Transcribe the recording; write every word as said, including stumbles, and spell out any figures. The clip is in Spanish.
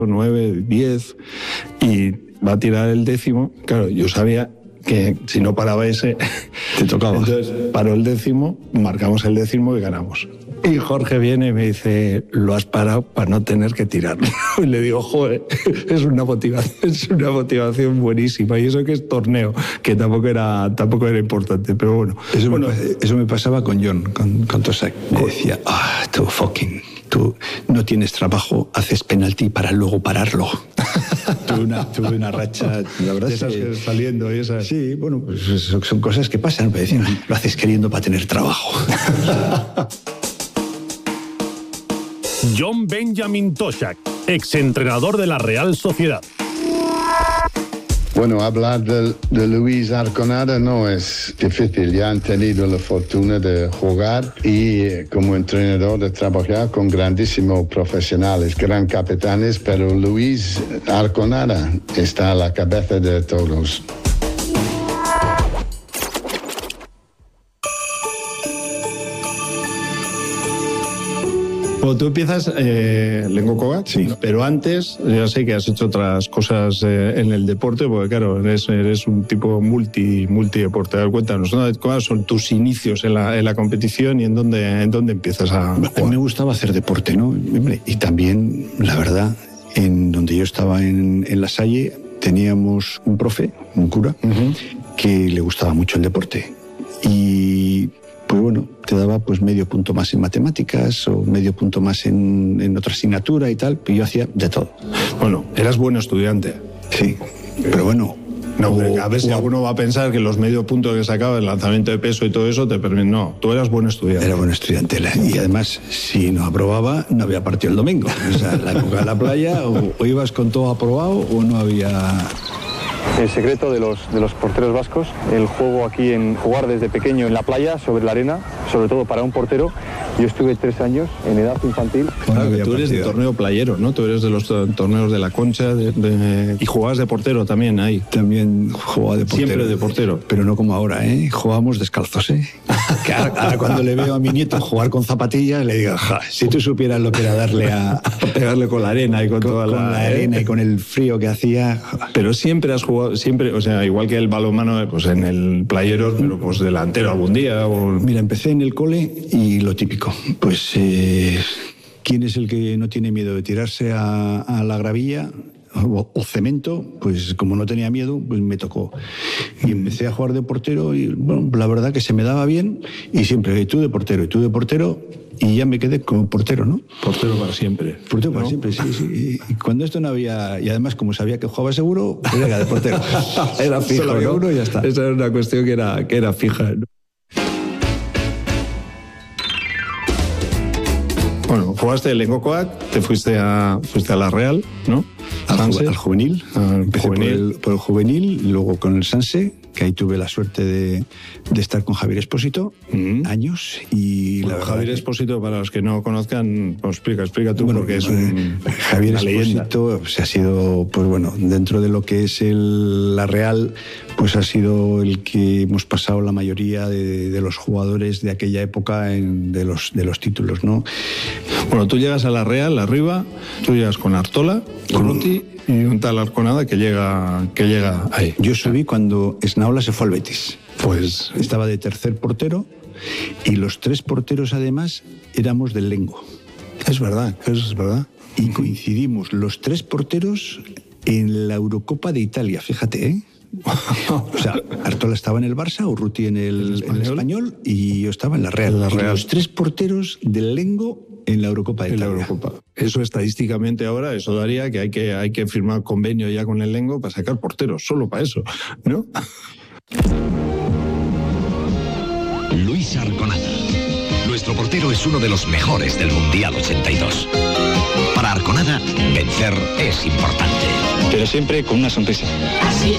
nueve, diez, y va a tirar el décimo. Claro, yo sabía que si no paraba ese, te tocaba. Entonces paró el décimo, marcamos el décimo y ganamos. Y Jorge viene y me dice, lo has parado para no tener que tirarlo. Y le digo, joder, es una motivación, es una motivación buenísima. Y eso que es torneo, que tampoco era, tampoco era importante, pero bueno. Eso, bueno, me, eso me pasaba con John, con, con Tosak. Me decía, ah, tú fucking, tú no tienes trabajo, haces penalti para luego pararlo. tuve, una, tuve una racha, la verdad, de esas que, que saliendo y esas. Sí, bueno, pues son cosas que pasan. Me decían, lo haces queriendo para tener trabajo. John Benjamin Tosak, exentrenador de la Real Sociedad. Bueno, hablar de, de Luis Arconada no es difícil. Ya han tenido la fortuna de jugar y como entrenador de trabajar con grandísimos profesionales, gran capitanes, pero Luis Arconada está a la cabeza de todos. Bueno, tú empiezas eh, Lengo Kovac, sí. Pero antes, ya sé que has hecho otras cosas eh, en el deporte, porque claro, eres, eres un tipo multi, multideporte. A ver, cuéntanos, ¿no? ¿Cuáles son tus inicios en la, en la competición y en dónde, en dónde empiezas a jugar? A mí me gustaba hacer deporte, ¿no? Y también, la verdad, en donde yo estaba en, en La Salle, teníamos un profe, un cura, uh-huh. que le gustaba mucho el deporte. Y pues bueno, te daba pues medio punto más en matemáticas o medio punto más en, en otra asignatura y tal, pero yo hacía de todo. Bueno, eras buen estudiante. Sí, pero bueno... No, o, a ver si o, alguno va a pensar que los medio puntos que sacaba el lanzamiento de peso y todo eso te permiten. No, tú eras buen estudiante. Era buen estudiante. Y además, si no aprobaba, no había partido el domingo. O sea, la época de la playa, o, o ibas con todo aprobado o no había... El secreto de los, de los porteros vascos, el juego aquí en jugar desde pequeño en la playa, sobre la arena, sobre todo para un portero. Yo estuve tres años en edad infantil. Claro, que tú eres de torneo playero, ¿no? Tú eres de los torneos de la Concha de, de, y jugabas de portero también ahí. También jugaba de portero. Siempre de portero. Pero no como ahora, ¿eh? Jugábamos descalzos, ¿eh? Que ahora, ahora cuando le veo a mi nieto jugar con zapatillas, le digo, ja, si tú supieras lo que era darle a... pegarle con la arena y con, con toda con la... la arena y con el frío que hacía. Pero siempre has jugado, siempre, o sea, igual que el balonmano, pues en el playero, pero pues delantero algún día. O... Mira, empecé en el cole y lo típico, pues... Eh, ¿quién es el que no tiene miedo de tirarse a, a la gravilla o, o cemento? Pues como no tenía miedo, pues me tocó. Y empecé a jugar de portero y bueno, la verdad que se me daba bien y siempre, y tú de portero, y tú de portero, y ya me quedé como portero, ¿no? Portero para siempre. Portero para ¿no? siempre, sí, sí. Y cuando esto no había... Y además, como sabía que jugaba seguro, pues era de portero. Era fijo, solo ¿no? uno y ya está. Esa era una cuestión que era, que era fija, ¿no? Bueno, jugaste el Lengo Kovac, te fuiste a, fuiste a la Real, ¿no? Al, ju al juvenil. Al Empecé juvenil. Por, el, por el juvenil, luego con el Sanse, que ahí tuve la suerte de, de estar con Javier Espósito, mm. años. Y bueno, la Javier que... Espósito, para los que no conozcan, pues explica, explica tú, bueno, porque es un, Javier Espósito se ha sido, pues bueno, dentro de lo que es el, la Real, pues ha sido el que hemos pasado la mayoría de, de los jugadores de aquella época en, de, los, de los títulos, ¿no? Bueno, tú llegas a la Real, arriba, tú llegas con Artola, con Ruti y un tal Arconada que llega, que llega ahí. Yo subí cuando Esnaola se fue al Betis. Pues estaba de tercer portero y los tres porteros además éramos del Lengo. Es verdad, eso es verdad. Y coincidimos los tres porteros en la Eurocopa de Italia, fíjate, ¿eh? O sea, Artola estaba en el Barça, Urruti en el, ¿El español? en el Español y yo estaba en la Real. La Real. Los tres porteros del Lengo en la Eurocopa de en Italia. La Eurocopa. Eso estadísticamente ahora, eso daría que hay que, hay que firmar convenio ya con el Lengo para sacar porteros, solo para eso, ¿no? Luis Arconada. Nuestro portero es uno de los mejores del Mundial ochenta y dos. Para Arconada, vencer es importante. Pero siempre con una sonrisa. Así